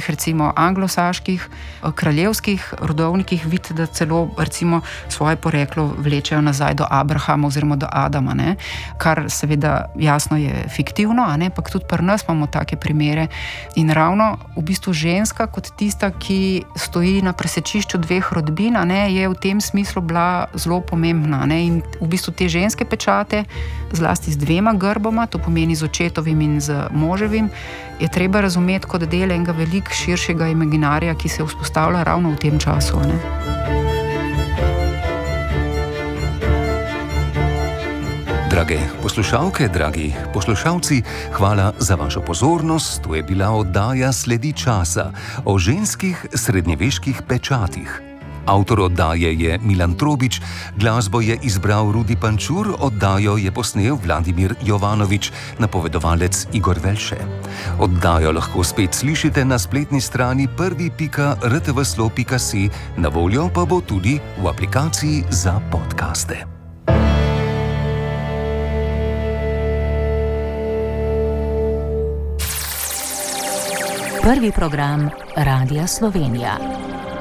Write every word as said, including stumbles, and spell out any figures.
recimo anglosaških, kraljevskih rodovnikih vidite, da celo recimo svoje poreklo vlečejo nazaj do Abrahama oziroma do Adama, ne? Kar seveda jasno je fiktivno, a ne? Pak tudi pri nas imamo take primere in ravno v bistvu ženska kot tista, ki stoji na presečišču dveh rodbin, a ne, je v tem smislu bila zelo pomembna, ne? In v bistvu te ženske pečate, zlasti z dvema grboma, to pomeni z očetovim in z moževim, je treba razumeti kot del enega veliko širšega imaginarija, ki se vzpostavlja ravno v tem času, ne? Drage poslušalke, dragi poslušalci, hvala za vašo pozornost. To je bila oddaja Sledi časa o ženskih srednjeveških pečatih. Avtor oddaje je Milan Trobič, glasbo je izbral Rudi Pančur, oddajo je posnel Vladimir Jovanovič, napovedovalec Igor Velše. Oddajo lahko spet slišite na spletni strani prvi pika r t v slo pika si, na voljo pa bo tudi v aplikaciji za podcaste. Prvi program Radia Slovenija.